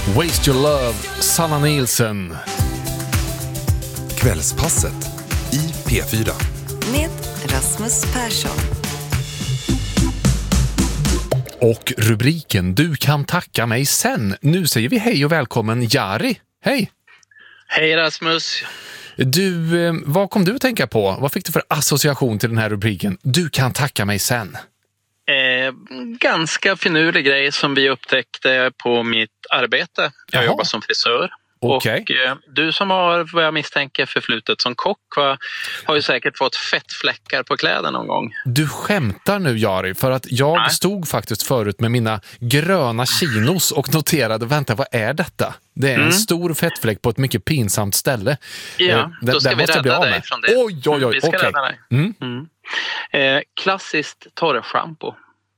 Waste Your Love, Sanna Nielsen. Kvällspasset i P4. Med Rasmus Persson. Och rubriken Du kan tacka mig sen. Nu säger vi hej och välkommen Jari. Hej! Hej Rasmus. Du, vad kom du att tänka på? Vad fick du för association till den här rubriken? Du kan tacka mig sen. Ganska finurlig grej som vi upptäckte på mitt arbete. Jag jobbar som frisör. Okay. Och du som har, vad jag misstänker, förflutet som kock har ju säkert fått fettfläckar på kläder någon gång. Du skämtar nu, Jari, för att jag stod faktiskt förut med mina gröna chinos och noterade, vänta, vad är detta? Det är en stor fettfläck på ett mycket pinsamt ställe. Ja, då ska vi rädda dig från det. Oj, vi ska rädda dig. Klassiskt torrschampo.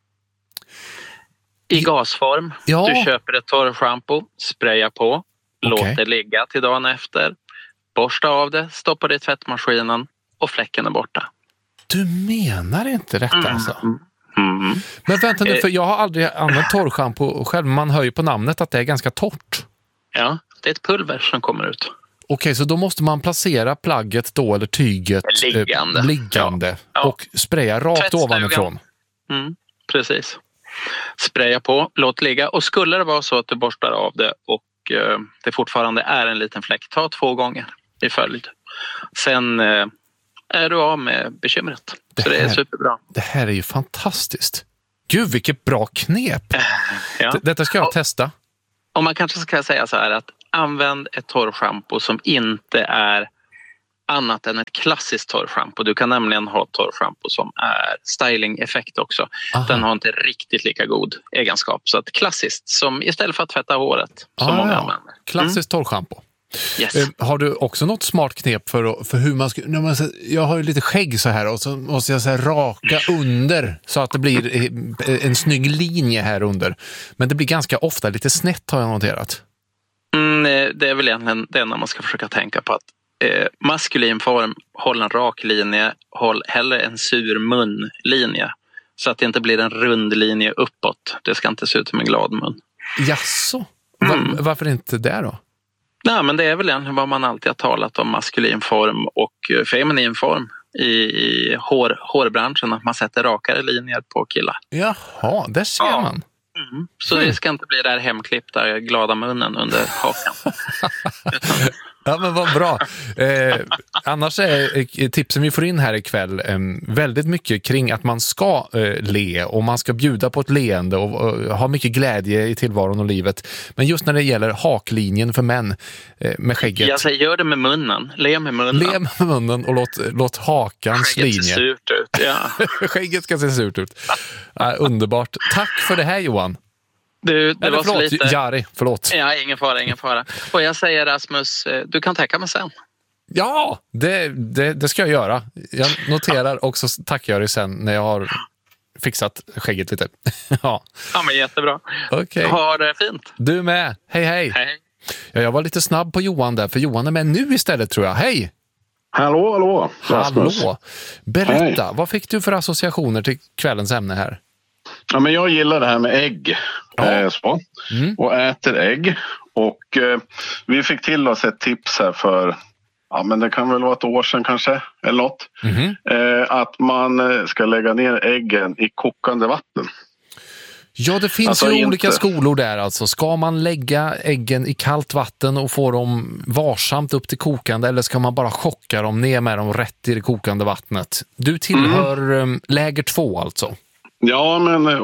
I gasform. Ja. Du köper ett torrschampo, sprayar på. Låt det ligga till dagen efter. Borsta av det, stoppa det i tvättmaskinen och fläcken är borta. Du menar inte detta alltså? Men vänta nu, för jag har aldrig använt torrschampo själv. Man hör ju på namnet att det är ganska torrt. Ja, det är ett pulver som kommer ut. Okej, så då måste man placera plagget då, eller tyget liggande och spraya rakt ovanifrån. Precis. Spraya på, låt ligga. Och skulle det vara så att du borstar av det och det fortfarande är en liten fläck, ta 2 gånger i följd. Sen är du av med bekymret. Så det är superbra. Det här är ju fantastiskt. Gud, vilket bra knep. Detta ska jag testa. Och man kanske ska säga så här att använd ett torrschampo som inte är annat än ett klassiskt torrschampo. Du kan nämligen ha torrschampo som är styling-effekt också. Aha. Den har inte riktigt lika god egenskap. Så att klassiskt, som istället för att tvätta håret som många använder. Klassiskt torrschampo. Yes. Har du också något smart knep för hur man ska... Jag har ju lite skägg så här och så måste jag så här raka under så att det blir en snygg linje här under. Men det blir ganska ofta lite snett, har jag noterat. Det är väl egentligen det enda man ska försöka tänka på, att maskulin form, håll en rak linje, håll hellre en sur munlinje så att det inte blir en rund linje uppåt. Det ska inte se ut som en glad mun. Jaså? Varför inte det då? Nej, men det är väl egentligen vad man alltid har talat om, maskulin form och feminin form i hårbranschen, att man sätter rakare linjer på killar. Jaha, där ser man. Så det ska inte bli där hemklippta glada munnen under hakan. Ja, men vad bra. Annars är tipsen vi får in här ikväll väldigt mycket kring att man ska le och man ska bjuda på ett leende och ha mycket glädje i tillvaron och livet. Men just när det gäller haklinjen för män med skägget. Jag säger, gör det med munnen. Le med munnen. Le med munnen och låt hakans skägget linje. Ser surt ut, ja. Skägget ska se surt ut. Underbart. Tack för det här, Johan. Det var så lite... Jari, förlåt. Ja, ingen fara. Och jag säger, Rasmus, du kan tacka mig sen. Ja, det ska jag göra. Jag noterar och så tackar jag dig sen när jag har fixat skägget lite. Ja, men jättebra. Okay. Ha det fint. Du med. Hej. Ja, jag var lite snabb på Johan där, för Johan är med nu istället, tror jag. Hej! Hallå, Rasmus. Hallå. Berätta, vad fick du för associationer till kvällens ämne här? Ja, men jag gillar det här med ägg och äter ägg. Och vi fick till oss ett tips här för, men det kan väl vara ett år sedan kanske, eller något. Att man ska lägga ner äggen i kokande vatten. Ja, det finns ju olika skolor där alltså. Ska man lägga äggen i kallt vatten och få dem varsamt upp till kokande, eller ska man bara chocka dem ner med dem rätt i det kokande vattnet? Du tillhör läger 2 alltså. Ja,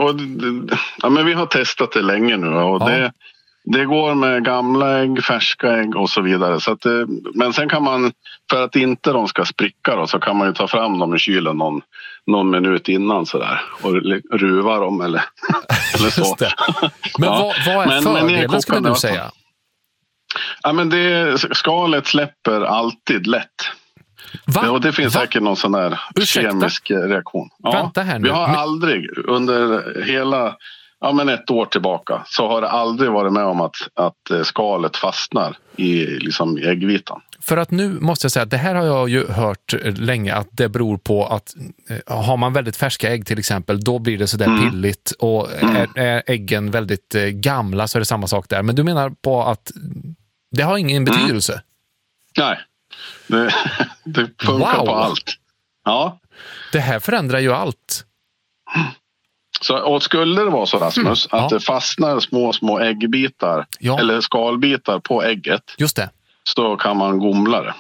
men vi har testat det länge nu och det går med gamla ägg, färska ägg och så vidare. Så att, men sen kan man, för att inte de ska spricka då, så kan man ju ta fram dem i kylen någon minut innan sådär och ruva dem eller så. Men vad är fördelen, skulle du säga? Ja, men skalet släpper alltid lätt. Och det finns säkert någon sån här kemisk reaktion. Vänta här nu. Vi har aldrig under hela men 1 år tillbaka så har det aldrig varit med om att skalet fastnar i liksom äggvitan. För att nu måste jag säga att det här har jag ju hört länge, att det beror på att har man väldigt färska ägg till exempel, då blir det sådär pilligt, och är äggen väldigt gamla så är det samma sak där. Men du menar på att det har ingen betydelse? Nej, det funkar på allt. Ja. Det här förändrar ju allt. Så, och skulle det vara så, Rasmus, att det fastnar små äggbitar eller skalbitar på ägget, just det, så kan man gomla det.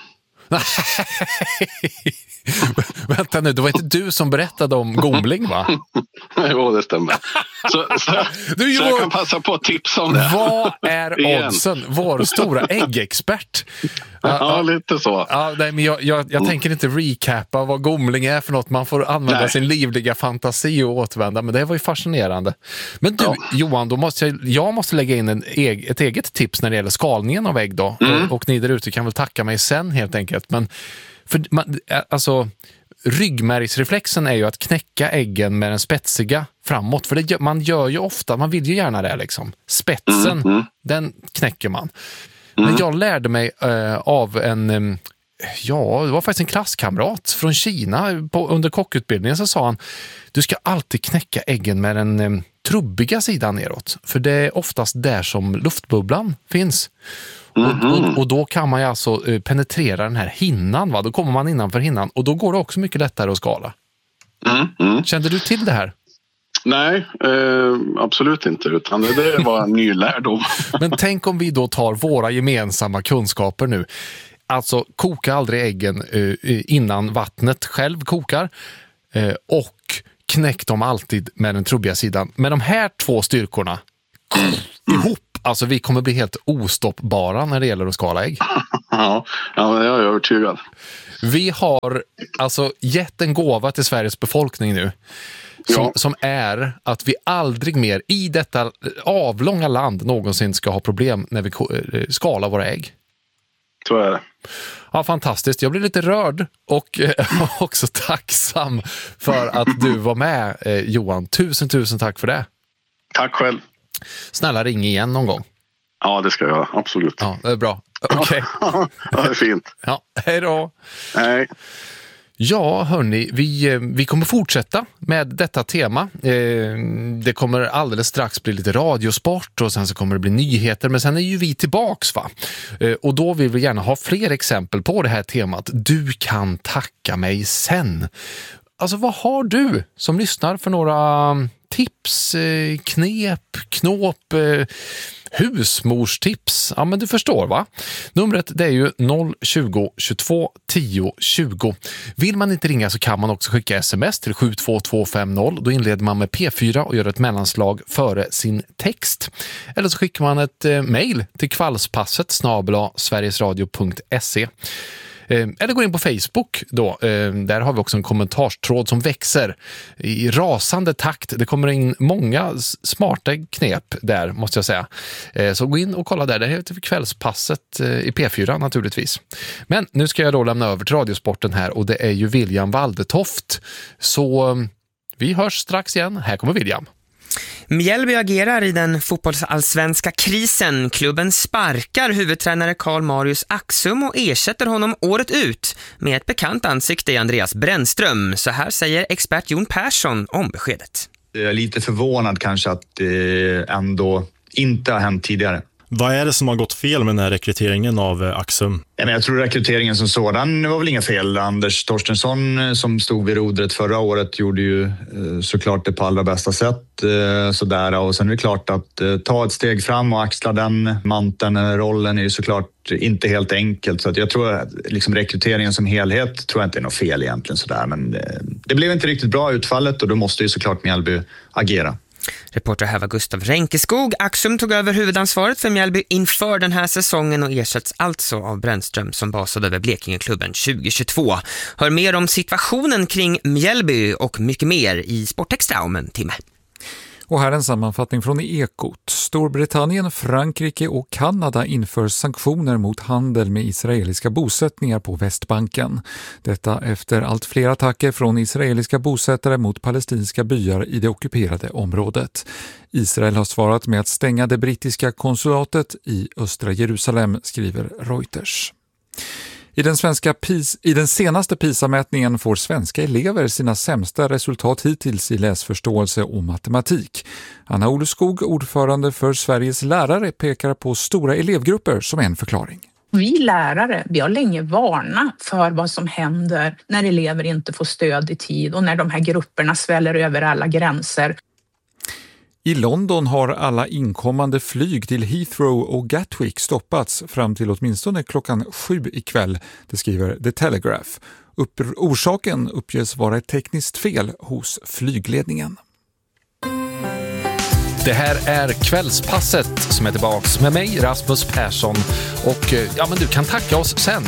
Vänta nu, det var inte du som berättade om gomling, va? Jo, det stämmer. Så jag kan passa på att tipsa om det. Vad är oddsen? Vår stora äggexpert. Ja, lite så. Ja, nej, men jag tänker inte recappa vad gomling är för något. Man får använda sin livliga fantasi och återvända. Men det var ju fascinerande. Men du, Johan, då jag måste lägga in ett eget tips när det gäller skalningen av ägg då. Och ni där ute kan väl tacka mig sen helt enkelt. Men alltså, ryggmärgsreflexen är ju att knäcka äggen med den spetsiga framåt. För man gör ju ofta, man vill ju gärna det liksom. Spetsen, den knäcker man. Men jag lärde mig av det var faktiskt en klasskamrat från Kina. Under kockutbildningen så sa han, du ska alltid knäcka äggen med den trubbiga sidan neråt. För det är oftast där som luftbubblan finns. Och då kan man ju alltså penetrera den här hinnan, va? Då kommer man innanför hinnan och då går det också mycket lättare att skala. Kände du till det här? Nej, absolut inte, utan det var en ny lärdom. Men tänk om vi då tar våra gemensamma kunskaper nu. Alltså, koka aldrig äggen innan vattnet själv kokar, och knäck dem alltid med den trubbiga sidan. Med de här 2 styrkorna ihop, alltså vi kommer bli helt ostoppbara när det gäller att skala ägg. Ja, jag är övertygad. Vi har alltså gett en gåva till Sveriges befolkning nu. Som är att vi aldrig mer i detta avlånga land någonsin ska ha problem när vi skalar våra ägg. Så är det. Ja, fantastiskt. Jag blir lite rörd och också tacksam för att du var med, Johan. Tusen tack för det. Tack själv. Snälla, ring igen någon gång. Ja, det ska jag göra. Absolut. Ja, det är bra. Okej. Ja, det är fint. Ja, hej då. Hej. Ja, hörni, vi kommer fortsätta med detta tema. Det kommer alldeles strax bli lite radiosport och sen så kommer det bli nyheter, men sen är ju vi tillbaks, va? Och då vill vi gärna ha fler exempel på det här temat. Du kan tacka mig sen. Alltså, vad har du som lyssnar för några tips, knåp, husmorstips? Ja, men du förstår, va? Numret det är ju 020 22 10 20. Vill man inte ringa så kan man också skicka sms till 72250. Då inleder man med P4 och gör ett mellanslag före sin text. Eller så skickar man ett mejl till kvällspasset@sverigesradio.se. Eller gå in på Facebook då. Där har vi också en kommentarstråd som växer i rasande takt. Det kommer in många smarta knep där, måste jag säga. Så gå in och kolla där. Det heter Kvällspasset i P4 naturligtvis. Men nu ska jag då lämna över till Radiosporten här, och det är ju William Waldetoft. Så vi hörs strax igen. Här kommer William. Mjällby agerar i den fotbollsallsvenska krisen. Klubben sparkar huvudtränare Karl Marius Axum och ersätter honom året ut med ett bekant ansikte i Andreas Brännström. Så här säger expert Jon Persson om beskedet. Jag är lite förvånad kanske att det ändå inte har hänt tidigare. Vad är det som har gått fel med den här rekryteringen av Axum? Jag tror rekryteringen som sådan var väl inga fel. Anders Torstensson som stod vid rodret förra året gjorde ju såklart det på allra bästa sätt. Sådär. Och sen är det klart att ta ett steg fram och axla den manteln, rollen är ju såklart inte helt enkelt. Så att jag tror att liksom rekryteringen som helhet tror jag inte är något fel egentligen. Sådär. Men det blev inte riktigt bra utfallet och då måste ju såklart Mjällby agera. Reporter här var Gustav Ränkeskog. Axum tog över huvudansvaret för Mjällby inför den här säsongen och ersätts alltså av Brännström som basade över Blekingeklubben 2022. Hör mer om situationen kring Mjällby och mycket mer i Sportextra om en timme. Och här en sammanfattning från Ekot. Storbritannien, Frankrike och Kanada inför sanktioner mot handel med israeliska bosättningar på Västbanken. Detta efter allt fler attacker från israeliska bosättare mot palestinska byar i det ockuperade området. Israel har svarat med att stänga det brittiska konsulatet i östra Jerusalem, skriver Reuters. I den senaste PISA-mätningen får svenska elever sina sämsta resultat hittills i läsförståelse och matematik. Anna Oleskog, ordförande för Sveriges lärare, pekar på stora elevgrupper som en förklaring. Vi lärare, vi har länge varnat för vad som händer när elever inte får stöd i tid och när de här grupperna sväller över alla gränser. I London har alla inkommande flyg till Heathrow och Gatwick stoppats fram till åtminstone klockan 7 ikväll, det skriver The Telegraph. Orsaken uppges vara ett tekniskt fel hos flygledningen. Det här är Kvällspasset som är tillbaks med mig, Rasmus Persson. Och ja, men du kan tacka oss sen.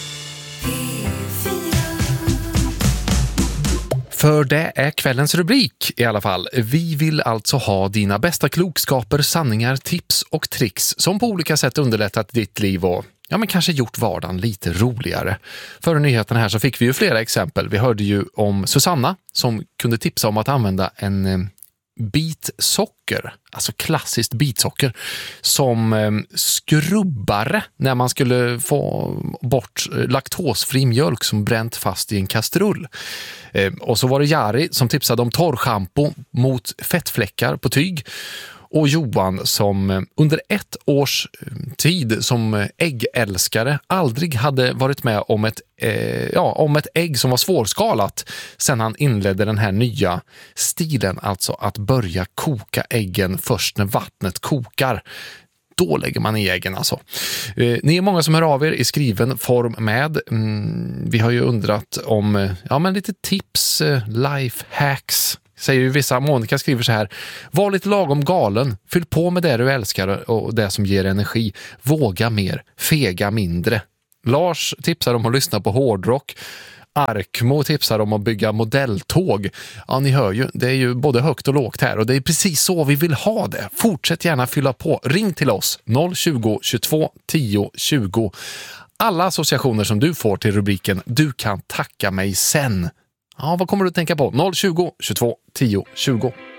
För det är kvällens rubrik i alla fall. Vi vill alltså ha dina bästa klokskaper, sanningar, tips och tricks som på olika sätt underlättat ditt liv och men kanske gjort vardagen lite roligare. Före nyheten här så fick vi ju flera exempel. Vi hörde ju om Susanna som kunde tipsa om att använda en bitsocker, alltså klassiskt bitsocker, som skrubbare när man skulle få bort laktosfri mjölk som bränt fast i en kastrull. Och så var det Jari som tipsade om torrschampo mot fettfläckar på tyg. Och Johan som under 1 års tid som äggälskare aldrig hade varit med om ett ägg som var svårskalat sedan han inledde den här nya stilen, alltså att börja koka äggen först när vattnet kokar. Då lägger man i äggen alltså. Ni är många som hör av er i skriven form med. Vi har ju undrat om lite tips, life hacks. Säger ju vissa. Monica skriver så här: var lite lagom galen, fyll på med det du älskar och det som ger energi, våga mer, fega mindre. Lars tipsar om att lyssna på hårdrock. Arkmo tipsar om att bygga modelltåg. Ja, ni hör ju, det är ju både högt och lågt här och det är precis så vi vill ha det. Fortsätt gärna fylla på. Ring till oss 020 22 10 20. Alla associationer som du får till rubriken Du kan tacka mig sen. Ja, vad kommer du att tänka på? 020 22 10 20.